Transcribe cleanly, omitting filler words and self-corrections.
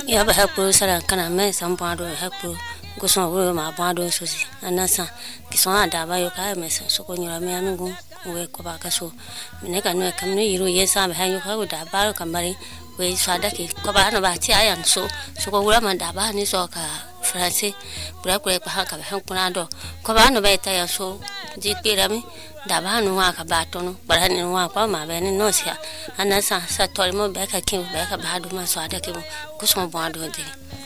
ya ba hapo sara kana me sampado hapo goso wo ma bado so si anasa kiso ada ba yo ka me so ko nyura me amingu we ko ba ka so me ka no kam ne yiro yesa ba ha yo ka da ba ka mari we sada ki ko ba no ba ti ayan so ko wura man da ba ni so ka frase bura ko pa ka ba han kuna do ko ba no ba ta ya so ji pira mi da ba no wa ka ba to no ba ni wa pa ma ba ni no sia anasa sa to mo ba ka kin ba ka ba do ma so ada ki ko so bo do de